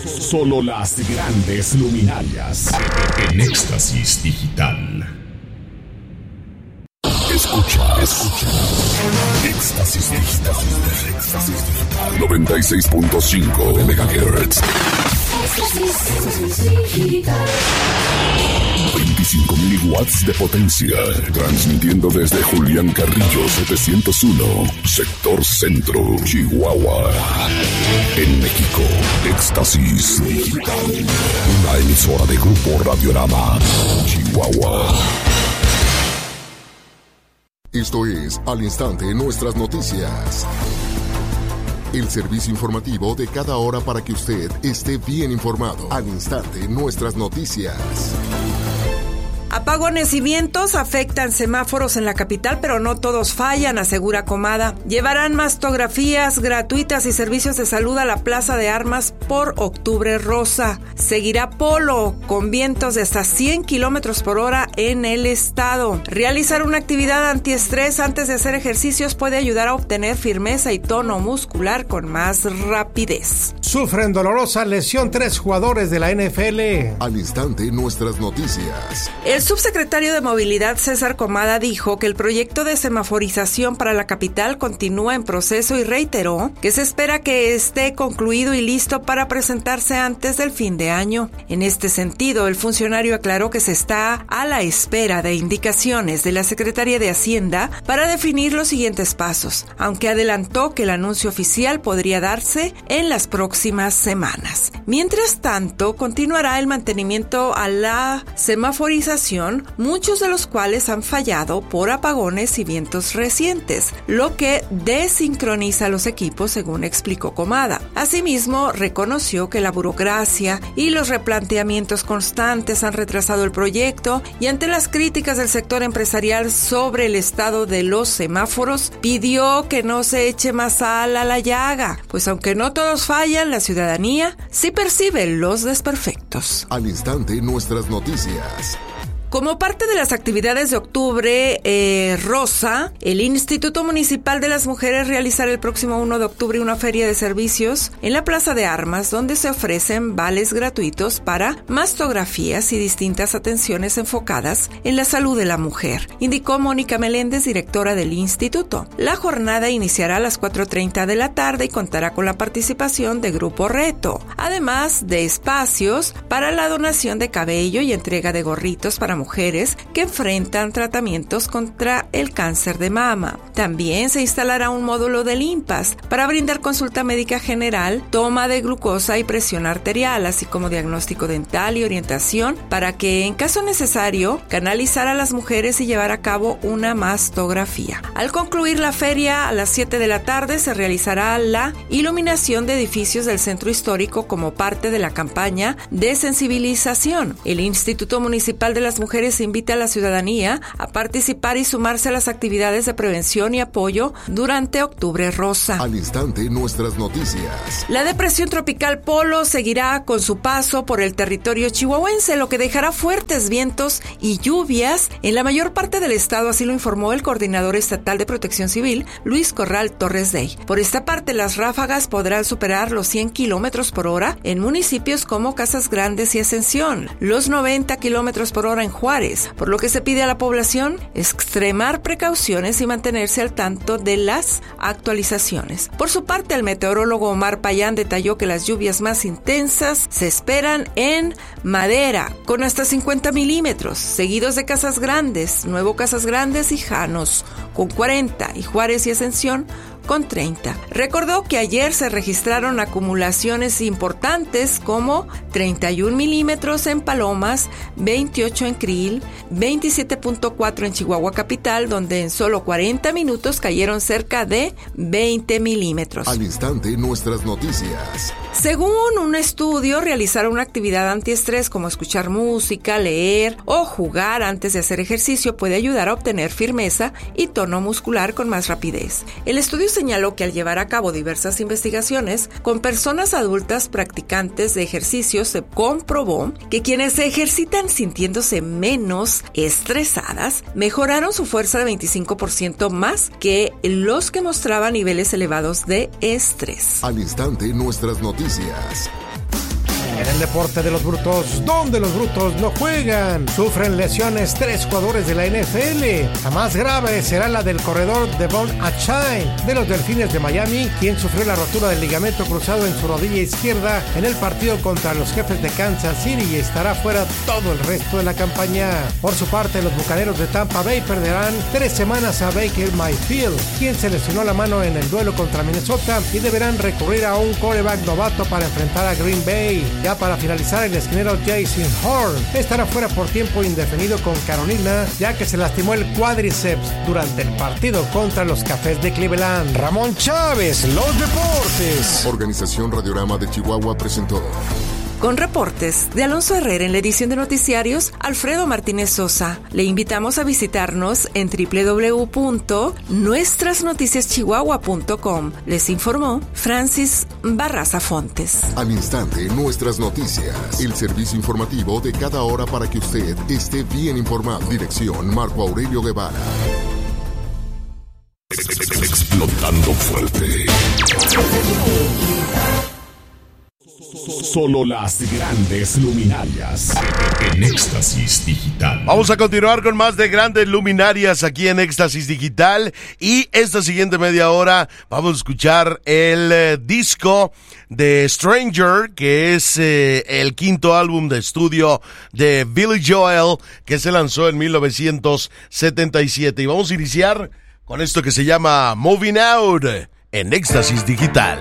Solo las grandes luminarias. En Éxtasis Digital. Escucha. Éxtasis Digital. 96.5 MHz. 25.000 watts de potencia. Transmitiendo desde Julián Carrillo 701, Sector Centro, Chihuahua. En México, Éxtasis Digital. Una emisora de Grupo Radiorama, Chihuahua. Esto es Al Instante Nuestras Noticias. El servicio informativo de cada hora para que usted esté bien informado. Al Instante Nuestras Noticias. Apagones y vientos afectan semáforos en la capital, pero no todos fallan, asegura Comada. Llevarán mastografías gratuitas y servicios de salud a la Plaza de Armas por Octubre Rosa. Seguirá Polo, con vientos de hasta 100 kilómetros por hora en el estado. Realizar una actividad antiestrés antes de hacer ejercicios puede ayudar a obtener firmeza y tono muscular con más rapidez. Sufren dolorosa lesión 3 jugadores de la NFL. Al Instante Nuestras Noticias. El subsecretario de Movilidad, César Comada, dijo que el proyecto de semaforización para la capital continúa en proceso y reiteró que se espera que esté concluido y listo para presentarse antes del fin de año. En este sentido, el funcionario aclaró que se está a la espera de indicaciones de la Secretaría de Hacienda para definir los siguientes pasos, aunque adelantó que el anuncio oficial podría darse en las próximas semanas. Mientras tanto, continuará el mantenimiento a la semaforización, muchos de los cuales han fallado por apagones y vientos recientes, lo que desincroniza los equipos, según explicó Comada. Asimismo, reconoció que la burocracia y los replanteamientos constantes han retrasado el proyecto y ante las críticas del sector empresarial sobre el estado de los semáforos, pidió que no se eche más sal a la llaga, pues aunque no todos fallan, la ciudadanía sí percibe los desperfectos. Al Instante Nuestras Noticias. Como parte de las actividades de Octubre Rosa, el Instituto Municipal de las Mujeres realizará el próximo 1 de octubre una feria de servicios en la Plaza de Armas, donde se ofrecen vales gratuitos para mastografías y distintas atenciones enfocadas en la salud de la mujer, indicó Mónica Meléndez, directora del instituto. La jornada iniciará a las 4:30 de la tarde y contará con la participación de Grupo Reto, además de espacios para la donación de cabello y entrega de gorritos para mujeres que enfrentan tratamientos contra el cáncer de mama. También se instalará un módulo de limpas para brindar consulta médica general, toma de glucosa y presión arterial, así como diagnóstico dental y orientación para que, en caso necesario, canalizar a las mujeres y llevar a cabo una mastografía. Al concluir la feria, a las 7 de la tarde se realizará la iluminación de edificios del centro histórico como parte de la campaña de sensibilización. El Instituto Municipal de las Mujeres invita a la ciudadanía a participar y sumarse a las actividades de prevención y apoyo durante Octubre Rosa. Al Instante Nuestras Noticias. La depresión tropical Polo seguirá con su paso por el territorio chihuahuense, lo que dejará fuertes vientos y lluvias en la mayor parte del estado, así lo informó el coordinador estatal de Protección Civil, Luis Corral Torres Dey. Por esta parte, las ráfagas podrán superar los 100 kilómetros por hora en municipios como Casas Grandes y Ascensión, los 90 kilómetros por hora en Juárez, por lo que se pide a la población extremar precauciones y mantenerse al tanto de las actualizaciones. Por su parte, el meteorólogo Omar Payán detalló que las lluvias más intensas se esperan en Madera, con hasta 50 milímetros, seguidos de Casas Grandes, Nuevo Casas Grandes y Janos, con 40, y Juárez y Ascensión, con 30. Recordó que ayer se registraron acumulaciones importantes como 31 milímetros en Palomas, 28 en Krill, 27.4 en Chihuahua Capital, donde en solo 40 minutos cayeron cerca de 20 milímetros. Al Instante Nuestras Noticias. Según un estudio, realizar una actividad antiestrés como escuchar música, leer o jugar antes de hacer ejercicio puede ayudar a obtener firmeza y tono muscular con más rapidez. El estudio señaló que al llevar a cabo diversas investigaciones con personas adultas practicantes de ejercicio, se comprobó que quienes se ejercitan sintiéndose menos estresadas mejoraron su fuerza de 25% más que los que mostraban niveles elevados de estrés. Al Instante Nuestras Noticias. En el deporte de los brutos, donde los brutos no juegan, sufren lesiones 3 jugadores de la NFL. La más grave será la del corredor Devon Achane de los Delfines de Miami, quien sufrió la rotura del ligamento cruzado en su rodilla izquierda en el partido contra los Jefes de Kansas City y estará fuera todo el resto de la campaña. Por su parte, los Bucaneros de Tampa Bay perderán 3 semanas a Baker Mayfield, quien se lesionó la mano en el duelo contra Minnesota, y deberán recurrir a un quarterback novato para enfrentar a Green Bay. Ya para finalizar, el esquinero Jason Horn estará fuera por tiempo indefinido con Carolina, ya que se lastimó el cuádriceps durante el partido contra los Cafés de Cleveland. Ramón Chávez, los deportes. Organización Radiorama de Chihuahua presentó. Con reportes de Alonso Herrera en la edición de noticiarios, Alfredo Martínez Sosa. Le invitamos a visitarnos en www.nuestrasnoticiaschihuahua.com. Les informó Francis Barraza Fontes. Al instante, nuestras noticias. El servicio informativo de cada hora para que usted esté bien informado. Dirección Marco Aurelio Guevara. Explotando fuerte. Solo las grandes luminarias en Éxtasis Digital. Vamos a continuar con más de grandes luminarias aquí en Éxtasis Digital, y esta siguiente media hora vamos a escuchar el disco de Stranger, que es el quinto álbum de estudio de Billy Joel, que se lanzó en 1977, y vamos a iniciar con esto que se llama Moving Out en Éxtasis Digital.